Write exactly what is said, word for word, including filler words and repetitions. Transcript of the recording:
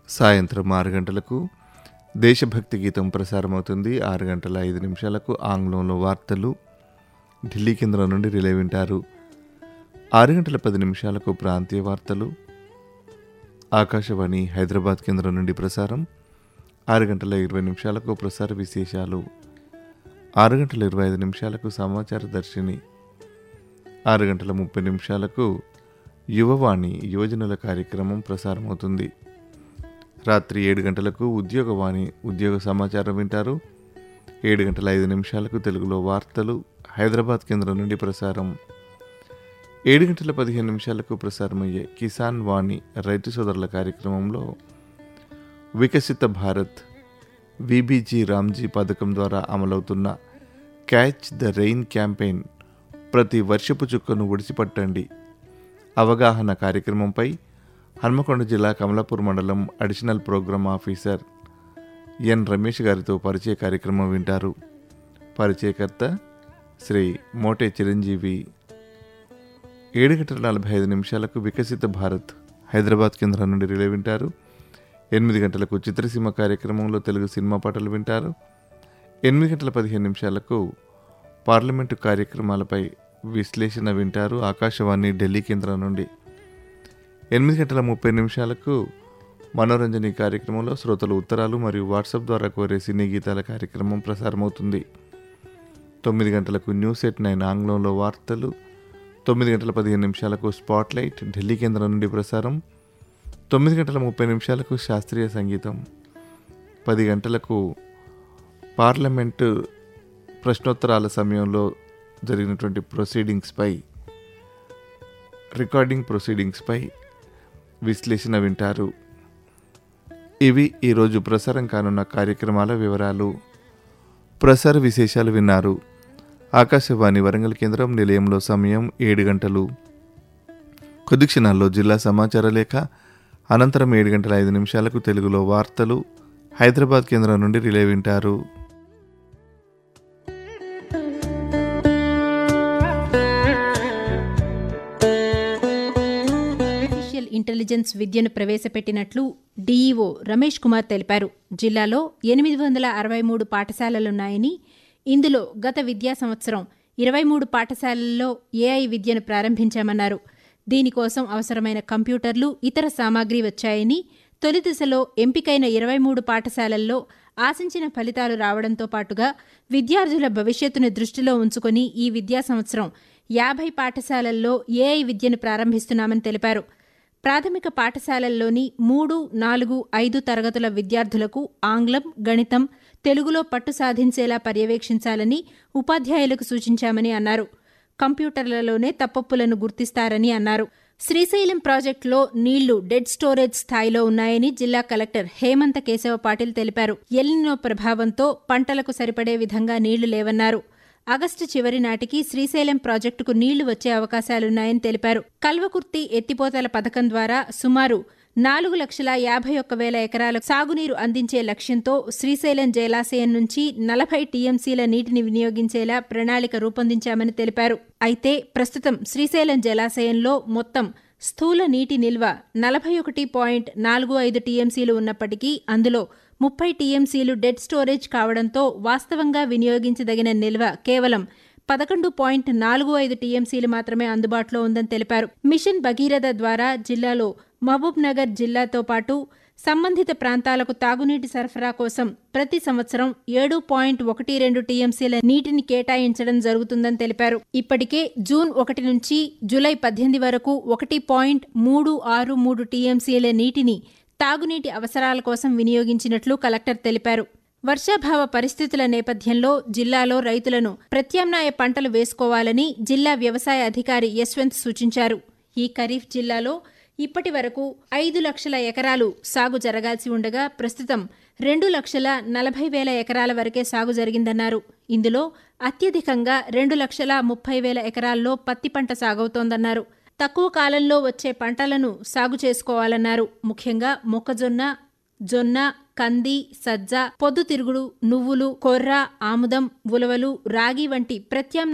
సాయంత్రం ఆరు గంటలకు దేశభక్తి గీతం ప్రసారమవుతుంది. ఆరు గంటల ఐదు నిమిషాలకు ఆంగ్లంలో వార్తలు ఢిల్లీ కేంద్రం నుండి రిలే వింటారు. ఆరు గంటల పది నిమిషాలకు ప్రాంతీయ వార్తలు ఆకాశవాణి హైదరాబాద్ కేంద్రం నుండి ప్రసారం. ఆరు గంటల ఇరవై నిమిషాలకు ప్రసార విశేషాలు. ఆరు గంటల ఇరవై ఐదు నిమిషాలకు సమాచార దర్శిని. ఆరు గంటల ముప్పై నిమిషాలకు యువవాణి యువజనుల కార్యక్రమం ప్రసారమవుతుంది. రాత్రి ఏడు గంటలకు ఉద్యోగవాణి ఉద్యోగ సమాచారం వింటారు. ఏడు గంటల ఐదు నిమిషాలకు తెలుగులో వార్తలు హైదరాబాద్ కేంద్రం నుండి ప్రసారం. ఏడు గంటల పదిహేను నిమిషాలకు ప్రసారమయ్యే కిసాన్ వాణి రైతు సోదరుల కార్యక్రమంలో వికసిత భారత్ విబిజీ రామ్జీ పథకం ద్వారా అమలవుతున్న క్యాచ్ ద రెయిన్ క్యాంపెయిన్ ప్రతి వర్షపు చుక్కను ఒడిసిపట్టండి అవగాహన కార్యక్రమంపై హన్మకొండ జిల్లా కమలాపూర్ మండలం అడిషనల్ ప్రోగ్రామ్ ఆఫీసర్ ఎన్ రమేష్ గారితో పరిచయ కార్యక్రమం వింటారు. పరిచయకర్త శ్రీ మోటే చిరంజీవి. ఏడు గంటల నలభై ఐదు నిమిషాలకు వికసిత భారత్ హైదరాబాద్ కేంద్రం నుండి రిలే వింటారు. ఎనిమిది గంటలకు చిత్రసీమ కార్యక్రమంలో తెలుగు సినిమా పాటలు వింటారు. ఎనిమిది గంటల పదిహేను నిమిషాలకు పార్లమెంటు కార్యక్రమాలపై విశ్లేషణ వింటారు ఆకాశవాణి ఢిల్లీ కేంద్రం నుండి. ఎనిమిది గంటల ముప్పై నిమిషాలకు మనోరంజని కార్యక్రమంలో శ్రోతలు ఉత్తరాలు మరియు వాట్సాప్ ద్వారా కోరే సినీ గీతాల కార్యక్రమం ప్రసారమవుతుంది. తొమ్మిది గంటలకు న్యూస్ ఎట్ నైన్ ఆంగ్లంలో వార్తలు. తొమ్మిది గంటల పదిహేను నిమిషాలకు స్పాట్లైట్ ఢిల్లీ కేంద్రం నుండి ప్రసారం. తొమ్మిది గంటల ముప్పై నిమిషాలకు శాస్త్రీయ సంగీతం. పది గంటలకు పార్లమెంటు ప్రశ్నోత్తరాల సమయంలో జరిగినటువంటి ప్రొసీడింగ్స్పై రికార్డింగ్ ప్రొసీడింగ్స్పై విశ్లేషణ వింటారు. ఇవి ఈరోజు ప్రసారం కానున్న కార్యక్రమాల వివరాలు. ప్రసార విశేషాలు విన్నారు. ఆకాశవాణి వరంగల్ కేంద్రం నిలయంలో సమయం ఏడు గంటలు. కొద్ది క్షణాల్లో జిల్లా సమాచార లేఖ. అనంతరం ఏడు గంటల ఐదు నిమిషాలకు తెలుగులో వార్తలు హైదరాబాద్ కేంద్రం నుండి రిలే వింటారు. ఇంటెలిజెన్స్ విద్యను ప్రవేశపెట్టినట్లు డీఈఓ రమేష్ కుమార్ తెలిపారు. జిల్లాలో ఎనిమిది వందల అరవై మూడు పాఠశాలలున్నాయని, ఇందులో గత విద్యా సంవత్సరం ఇరవై మూడు పాఠశాలల్లో ఏఐ విద్యను ప్రారంభించామన్నారు. దీనికోసం అవసరమైన కంప్యూటర్లు, ఇతర సామాగ్రి వచ్చాయని, తొలి దశలో ఎంపికైన ఇరవై మూడు పాఠశాలల్లో ఆశించిన ఫలితాలు రావడంతో పాటుగా విద్యార్థుల భవిష్యత్తును దృష్టిలో ఉంచుకొని ఈ విద్యా సంవత్సరం యాభై పాఠశాలల్లో ఏఐ విద్యను ప్రారంభిస్తున్నామని తెలిపారు. ప్రాథమిక పాఠశాలల్లోని మూడు, నాలుగు, ఐదు తరగతుల విద్యార్థులకు ఆంగ్లం, గణితం, తెలుగులో పట్టు సాధించేలా పర్యవేక్షించాలని ఉపాధ్యాయులకు సూచించామని అన్నారు. కంప్యూటర్లలోనే తప్పొప్పులను గుర్తిస్తారని అన్నారు. శ్రీశైలం ప్రాజెక్టులో నీళ్లు డెడ్ స్టోరేజ్ స్థాయిలో ఉన్నాయని జిల్లా కలెక్టర్ హేమంత కేశవ పాటిల్ తెలిపారు. ఎల్నినో ప్రభావంతో పంటలకు సరిపడే విధంగా నీళ్లు లేవన్నారు. ఆగస్టు చివరి నాటికి శ్రీశైలం ప్రాజెక్టుకు నీళ్లు వచ్చే అవకాశాలున్నాయని తెలిపారు. కల్వకుర్తి ఎత్తిపోతల పథకం ద్వారా సుమారు నాలుగు లక్షల యాభై ఒక్క వేల ఎకరాలకు సాగునీరు అందించే లక్ష్యంతో శ్రీశైలం జలాశయం నుంచి నలభై టీఎంసీల నీటిని వినియోగించేలా ప్రణాళిక రూపొందించామని తెలిపారు. అయితే ప్రస్తుతం శ్రీశైలం జలాశయంలో మొత్తం స్థూల నీటి నిల్వ నలభై ఒకటి పాయింట్ నాలుగు ఐదు టీఎంసీలు ఉన్నప్పటికీ అందులో ముప్పై టీఎంసీలు డెడ్ స్టోరేజ్ కావడంతో వాస్తవంగా వినియోగించదగిన నిల్వ కేవలం పదకొండు పాయింట్ నాలుగు ఐదు టీఎంసీలు మాత్రమే అందుబాటులో ఉందని తెలిపారు. మిషన్ భగీరథ ద్వారా జిల్లాలో మహబూబ్ నగర్ జిల్లాతో పాటు సంబంధిత ప్రాంతాలకు తాగునీటి సరఫరా కోసం ప్రతి సంవత్సరం ఏడు పాయింట్ ఒకటి రెండు టీఎంసీల నీటిని కేటాయించడం జరుగుతుందని తెలిపారు. ఇప్పటికే జూన్ ఒకటి నుంచి జూలై పద్దెనిమిది వరకు ఒకటి పాయింట్ మూడు ఆరు మూడు టీఎంసీల నీటిని తాగునీటి అవసరాల కోసం వినియోగించినట్లు కలెక్టర్ తెలిపారు. వర్షాభావ పరిస్థితుల నేపథ్యంలో జిల్లాలో రైతులను ప్రత్యామ్నాయ పంటలు వేసుకోవాలని జిల్లా వ్యవసాయ అధికారి యశ్వంత్ సూచించారు. ఈ ఖరీఫ్ జిల్లాలో ఇప్పటి వరకు ఐదు లక్షల ఎకరాలు సాగు జరగాల్సి ఉండగా ప్రస్తుతం రెండు లక్షల నలభై వేల ఎకరాల వరకే సాగు జరిగిందన్నారు. ఇందులో అత్యధికంగా రెండు లక్షల ముప్పై వేల ఎకరాల్లో పత్తి పంట సాగవుతోందన్నారు. తక్కువ కాలంలో వచ్చే పంటలను సాగు చేసుకోవాలన్నారు. ముఖ్యంగా మొక్కజొన్న, జొన్న, కంది, సజ్జ, పొద్దుతిరుగుడు, నువ్వులు, కొర్ర, ఆముదం, ఉలవలు, రాగి వంటి ప్రత్యామ్నాయ